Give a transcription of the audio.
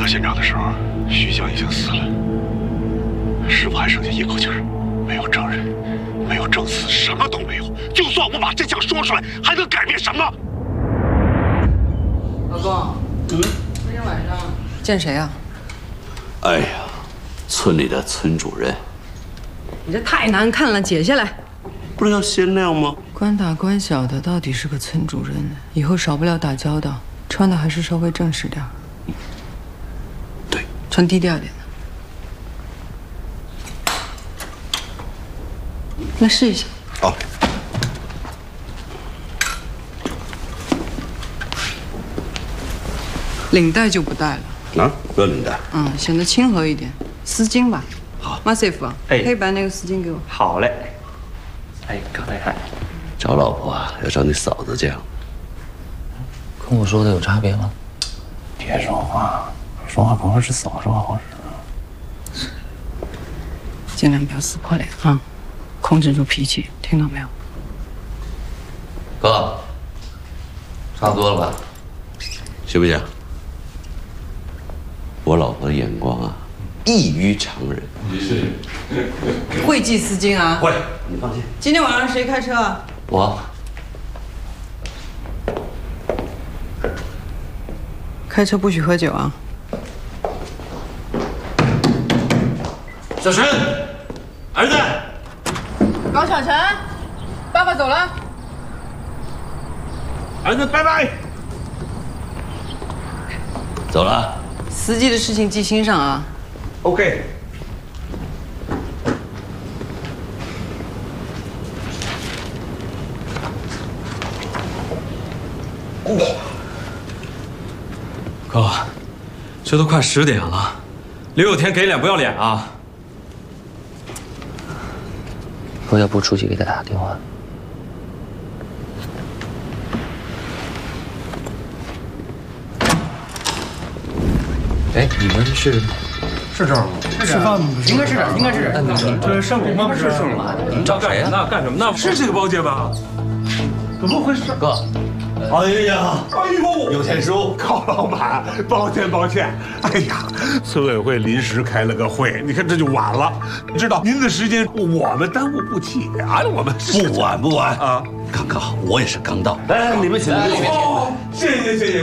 现场的时候，徐江已经死了，师傅还剩下一口气儿，没有证人，没有证词，什么都没有。就算我把真相说出来，还能改变什么？ 老公，昨天晚上见谁啊？ 哎呀，村里的村主任。 你这太难看了，解下来。 不是要鲜亮吗？ 官大官小的，到底是个村主任呢，以后少不了打交道，穿的还是稍微正式点。 对， 穿低调点的。来试一下。 好。 领带就不带了。 啊，不要领带。 显得亲和一点。丝巾吧。 好。 马师傅啊，黑白那个丝巾给我。 好嘞。哎，刚才看， 找老婆啊，要找你嫂子这样。 跟我说的有差别吗？ 别说话，说话不合适，嫂说话好使。 尽量不要撕破脸啊，控制住脾气，听到没有？ 哥，差不多了吧？ 行不行？我老婆的眼光啊，异于常人。 会系丝巾啊？ 会，你放心。 今天晚上谁开车啊？ 我。 开车不许喝酒啊！ 小陈，儿子。 高小晨，爸爸走了。 儿子，拜拜。走了。 司机的事情记心上啊。 OK。 哥，这都快10点了，刘有天给脸不要脸啊！ 我要不出去给他打个电话。哎，你们是这儿吗？吃饭吗？ 应该是这儿，应该是这儿。 这上午吗？不是上午。 你找谁呀？那干什么呢？ 是这个包间吧？怎么回事？ 哥。 哎呀， 哎呦， 有天叔， 高老板，抱歉。哎呀，村委会临时开了个会，你看这就晚了。知道您的时间我们耽误不起啊，我们不晚啊， 啊， 刚刚好，我也是刚到。来，你们请， 谢谢。